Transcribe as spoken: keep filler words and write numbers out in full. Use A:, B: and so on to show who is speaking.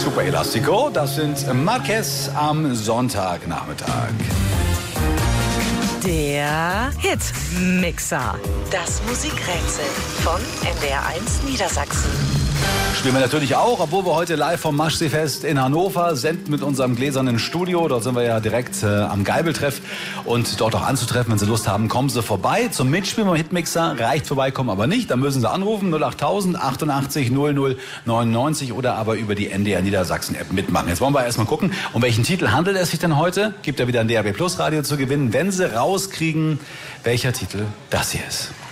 A: Super Elastico, das sind Marquez am Sonntagnachmittag.
B: Der Hitmixer. Das Musikrätsel von N D R eins Niedersachsen.
A: Spielen wir natürlich auch, obwohl wir heute live vom Maschseefest in Hannover senden mit unserem gläsernen Studio. Dort sind wir ja direkt äh, am Geibeltreff und dort auch anzutreffen. Wenn Sie Lust haben, kommen Sie vorbei. Zum Mitspielen beim Hitmixer reicht vorbeikommen aber nicht. Dann müssen Sie anrufen null acht null null achtundachtzig null null neunundneunzig oder aber über die N D R Niedersachsen App mitmachen. Jetzt wollen wir erstmal gucken, um welchen Titel handelt es sich denn heute? Gibt ja wieder ein D R B Plus Radio zu gewinnen, wenn Sie rauskriegen, welcher Titel das hier ist.